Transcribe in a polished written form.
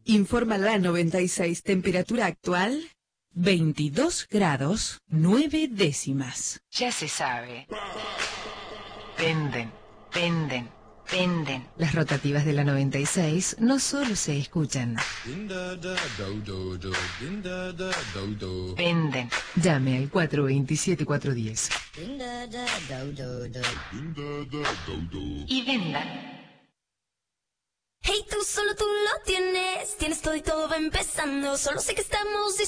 Informa la 96. Temperatura actual, 22 grados 9 décimas. Ya se sabe. Penden, penden, penden. Las rotativas de la 96 no solo se escuchan. Penden. Llame al 427-410. Y venda. Hey, tú solo tú lo tienes todo y todo va empezando. Solo sé que estamos